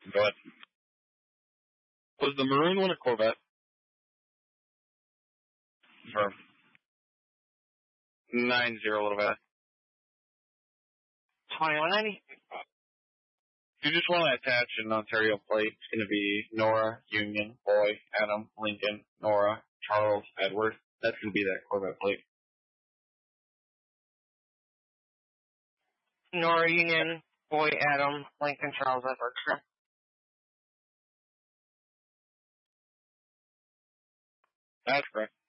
Go ahead. Was the maroon one a Corvette? Confirm. 90 little bit. 2190. If you just want to attach an Ontario plate, it's going to be Nora, Union, Boy, Adam, Lincoln, Nora, Charles, Edward. That's going to be that Corvette plate. Nora, Union, Boy, Adam, Lincoln, Charles, Edward. Sure. That's correct.